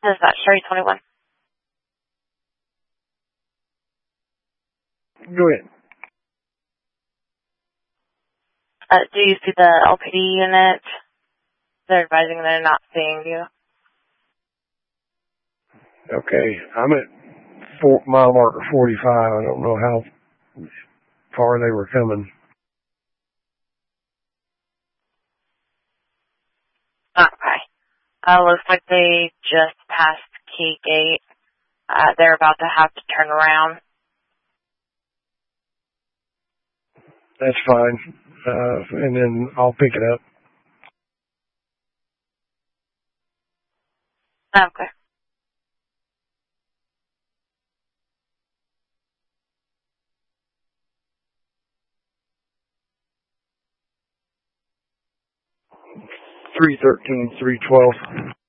Dispatch 3021. Go ahead. Do you see the LPD unit? They're advising they're not seeing you. Okay, I'm at mile marker 45. I don't know how far they were coming. Okay. Looks like they just passed Key Gate. They're about to have to turn around. That's fine. And then I'll pick it up. Okay. $313, $312.